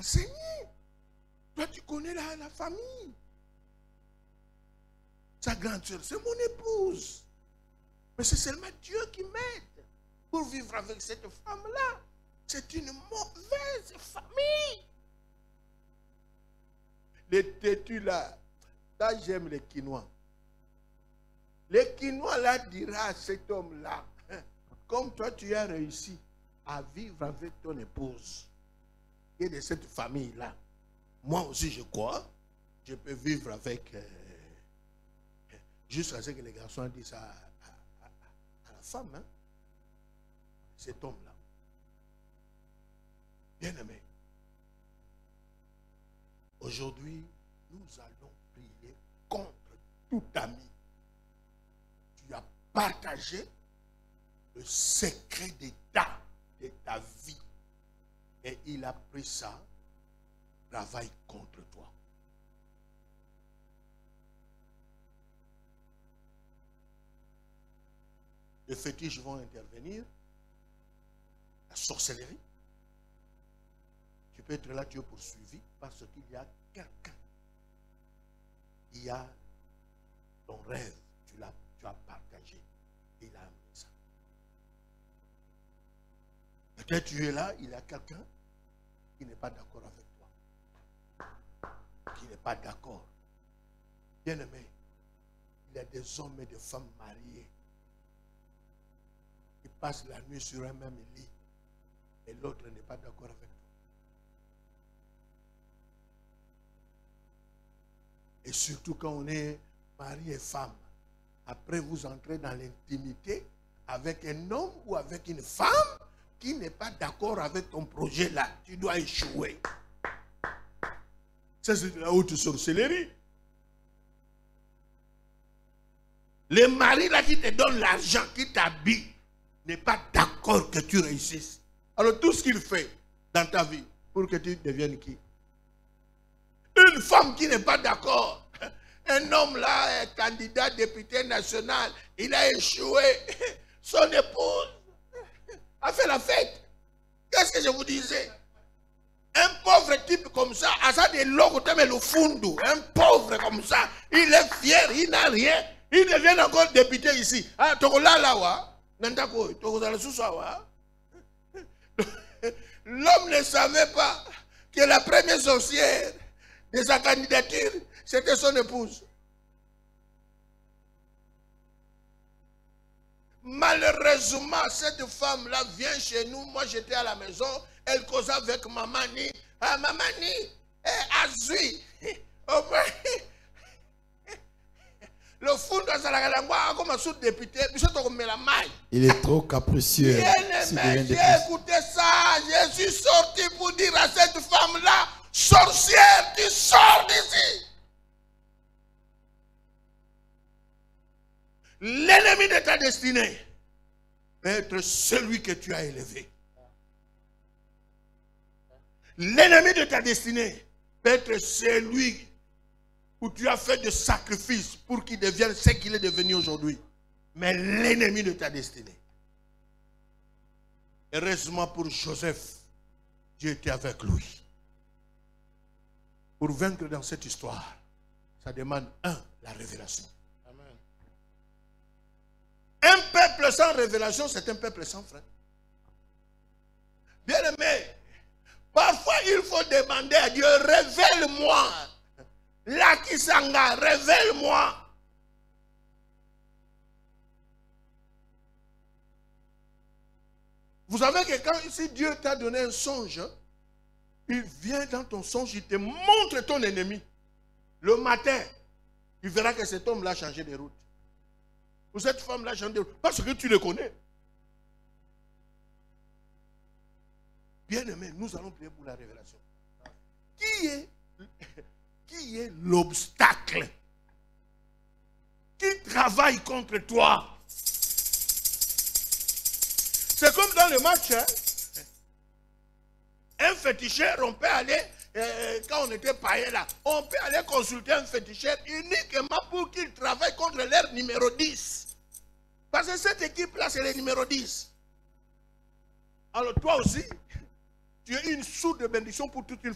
enseigner. Toi, tu connais la famille. Sa grande soeur, c'est mon épouse. Mais c'est seulement Dieu qui m'aide pour vivre avec cette femme-là. C'est une mauvaise famille. Les têtus là, j'aime les Quinois. Les Quinois là dira à cet homme-là, comme toi tu as réussi à vivre avec ton épouse et de cette famille-là, moi aussi je crois, je peux vivre avec, jusqu'à ce que les garçons disent à la femme, hein, cet homme-là. Bien-aimé, aujourd'hui, nous allons prier contre tout ami. Tu as partagé le secret d'état de ta vie. Et il a pris ça, travaille contre toi. Les fétiches vont intervenir. La sorcellerie. Tu peux être là, tu es poursuivi parce qu'il y a quelqu'un. Il y a ton rêve, tu as partagé. Il a amené ça. Peut-être tu es là, il y a quelqu'un qui n'est pas d'accord avec toi. Qui n'est pas d'accord. Bien-aimé, il y a des hommes et des femmes mariés qui passent la nuit sur un même lit et l'autre n'est pas d'accord avec toi. Et surtout quand on est mari et femme, après vous entrez dans l'intimité avec un homme ou avec une femme qui n'est pas d'accord avec ton projet là, tu dois échouer. Ça c'est de la haute sorcellerie. Le mari là qui te donne l'argent, qui t'habille, n'est pas d'accord que tu réussisses. Alors tout ce qu'il fait dans ta vie pour que tu deviennes qui? Une femme qui n'est pas d'accord. Un homme là, un candidat député national, il a échoué. Son épouse a fait la fête. Qu'est-ce que je vous disais? Un pauvre type comme ça, à ça de l'eau, le fundu, un pauvre comme ça, il est fier, il n'a rien. Il devient encore député ici. Ah, l'homme ne savait pas que la première sorcière de sa candidature, c'était son épouse. Malheureusement, cette femme-là vient chez nous. Moi, j'étais à la maison. Elle causait avec Mamani. Ah, Mamani, Azui. Le fond de Salagalangwa, comme un sous-député, il est trop capricieux. J'ai écouté ça. Je suis sorti pour dire à cette femme-là, sorcière, tu sors d'ici. L'ennemi de ta destinée peut être celui que tu as élevé. L'ennemi de ta destinée peut être celui où tu as fait des sacrifices pour qu'il devienne ce qu'il est devenu aujourd'hui. Mais l'ennemi de ta destinée. Heureusement pour Joseph, Dieu était avec lui. Pour vaincre dans cette histoire, ça demande la révélation. Amen. Un peuple sans révélation, c'est un peuple sans frein. Bien aimé, parfois il faut demander à Dieu, révèle-moi. Lakisanga, révèle-moi. Vous savez que quand si Dieu t'a donné un songe, il vient dans ton songe, il te montre ton ennemi. Le matin, tu verras que cet homme-là a changé de route. Ou cette femme-là a changé de route. Parce que tu le connais. Bien aimé, nous allons prier pour la révélation. Qui est l'obstacle qui travaille contre toi? C'est comme dans le match, hein? Un féticheur, on peut aller, quand on était païen là, on peut aller consulter un féticheur uniquement pour qu'il travaille contre leur numéro 10. Parce que cette équipe-là, c'est le numéro 10. Alors toi aussi, tu es une source de bénédiction pour toute une